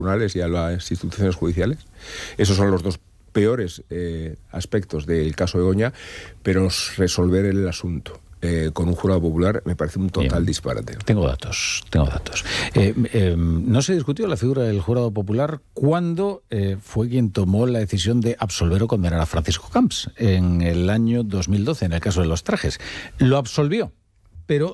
tribunales y a las instituciones judiciales. Esos son los dos peores aspectos del caso Begoña, pero resolver el asunto con un jurado popular me parece un total disparate. Tengo datos. No se discutió la figura del jurado popular cuando fue quien tomó la decisión de absolver o condenar a Francisco Camps en el año 2012, en el caso de los trajes. Lo absolvió, pero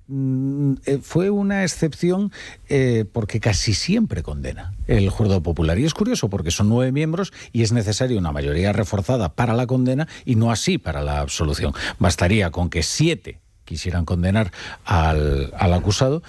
fue una excepción porque casi siempre condena el jurado popular. Y es curioso porque son 9 miembros y es necesaria una mayoría reforzada para la condena y no así para la absolución. Bastaría con que 7 quisieran condenar al acusado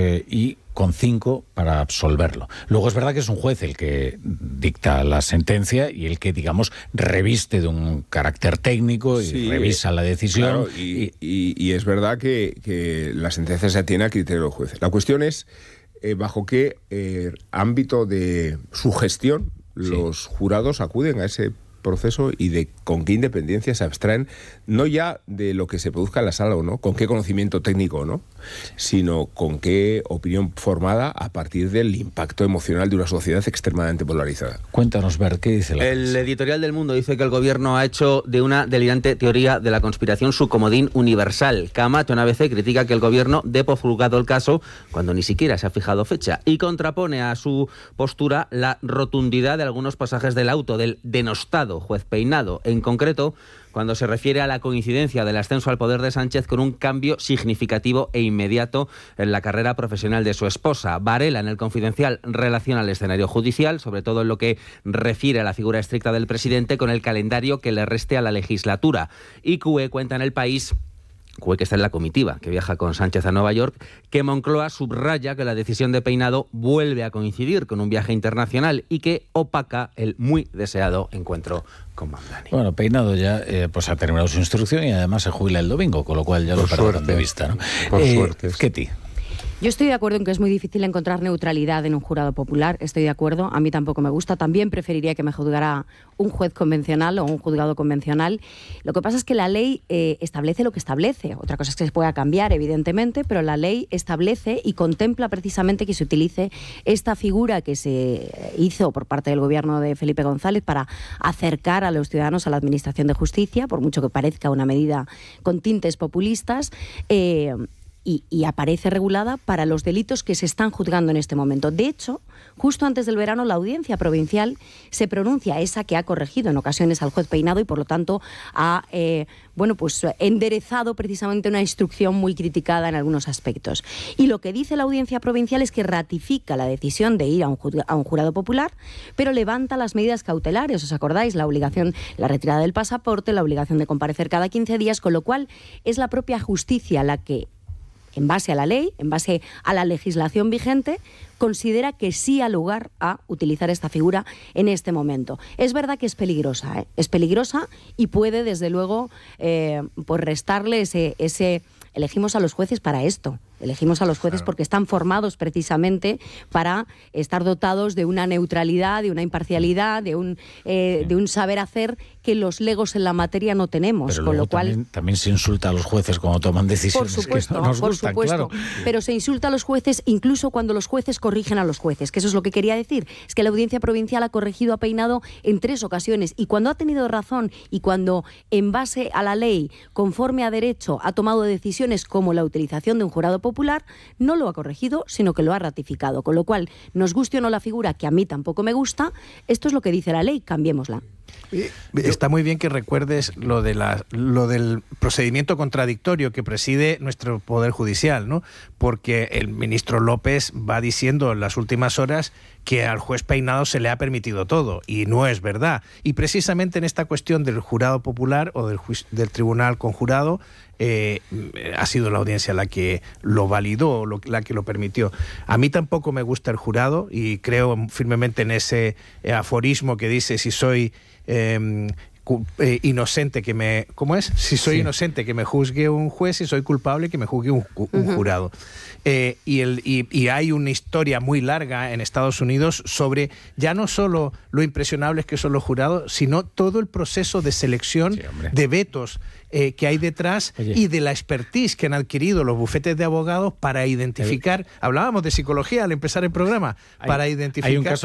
y con 5 para absolverlo. Luego es verdad que es un juez el que dicta la sentencia y el que, digamos, reviste de un carácter técnico y revisa la decisión. Claro, y es verdad que la sentencia se atiene a criterio del juez. La cuestión es bajo qué ámbito de su gestión los jurados acuden a ese proceso y con qué independencia se abstraen, no ya de lo que se produzca en la sala o no, con qué conocimiento técnico o no, sino con qué opinión formada a partir del impacto emocional de una sociedad extremadamente polarizada. Cuéntanos, Bert, ¿qué dice la prensa? El editorial del Mundo dice que el gobierno ha hecho de una delirante teoría de la conspiración su comodín universal. Camacho en ABC critica que el gobierno dé por juzgado el caso cuando ni siquiera se ha fijado fecha y contrapone a su postura la rotundidad de algunos pasajes del auto del denostado juez Peinado, en concreto cuando se refiere a la coincidencia del ascenso al poder de Sánchez con un cambio significativo e inmediato en la carrera profesional de su esposa. Varela, en El Confidencial, relaciona el escenario judicial, sobre todo en lo que refiere a la figura estricta del presidente, con el calendario que le reste a la legislatura. Y CUE cuenta en El País, que está en la comitiva que viaja con Sánchez a Nueva York, que Moncloa subraya que la decisión de Peinado vuelve a coincidir con un viaje internacional y que opaca el muy deseado encuentro con Mamdani. Bueno, Peinado ya pues ha terminado su instrucción y además se jubila el domingo, con lo cual ya lo perdieron de vista, ¿no? Por suerte. Ketty. Yo estoy de acuerdo en que es muy difícil encontrar neutralidad en un jurado popular, estoy de acuerdo, a mí tampoco me gusta, también preferiría que me juzgara un juez convencional o un juzgado convencional. Lo que pasa es que la ley establece lo que establece, otra cosa es que se pueda cambiar, evidentemente, pero la ley establece y contempla precisamente que se utilice esta figura que se hizo por parte del gobierno de Felipe González para acercar a los ciudadanos a la administración de justicia, por mucho que parezca una medida con tintes populistas, y aparece regulada para los delitos que se están juzgando en este momento. De hecho, justo antes del verano, la Audiencia Provincial se pronuncia, esa que ha corregido en ocasiones al juez Peinado y, por lo tanto, ha enderezado precisamente una instrucción muy criticada en algunos aspectos. Y lo que dice la Audiencia Provincial es que ratifica la decisión de ir a un jurado popular, pero levanta las medidas cautelares. ¿Os acordáis? La obligación, la retirada del pasaporte, la obligación de comparecer cada 15 días, con lo cual es la propia justicia la que, en base a la ley, en base a la legislación vigente, considera que sí ha lugar a utilizar esta figura en este momento. Es verdad que es peligrosa y puede, desde luego, pues restarle ese... Elegimos a los jueces para esto. Elegimos a los jueces porque están formados precisamente para estar dotados de una neutralidad, de una imparcialidad, de un saber hacer que los legos en la materia no tenemos. Pero con lo cual también se insulta a los jueces cuando toman decisiones que no nos gustan, claro. Pero se insulta a los jueces incluso cuando los jueces corrigen a los jueces, que eso es lo que quería decir. Es que la Audiencia Provincial ha corregido a Peinado en 3 ocasiones y cuando ha tenido razón y cuando en base a la ley, conforme a derecho, ha tomado decisiones como la utilización de un jurado popular, no lo ha corregido, sino que lo ha ratificado. Con lo cual, nos guste o no la figura, que a mí tampoco me gusta, esto es lo que dice la ley, cambiémosla. Está muy bien que recuerdes lo del procedimiento contradictorio que preside nuestro Poder Judicial, ¿no? Porque el ministro López va diciendo en las últimas horas que al juez Peinado se le ha permitido todo, y no es verdad. Y precisamente en esta cuestión del jurado popular o del tribunal conjurado, ha sido la audiencia la que lo validó, la que lo permitió. A mí tampoco me gusta el jurado y creo firmemente en ese aforismo que dice: si soy inocente que me... ¿Cómo es? Si soy inocente que me juzgue un juez, si soy culpable que me juzgue un jurado. Y hay una historia muy larga en Estados Unidos sobre ya no solo lo impresionables que son los jurados, sino todo el proceso de selección de vetos que hay detrás. Oye, y de la expertise que han adquirido los bufetes de abogados para identificar... Hablábamos de psicología al empezar el programa, para identificar... Hay un caso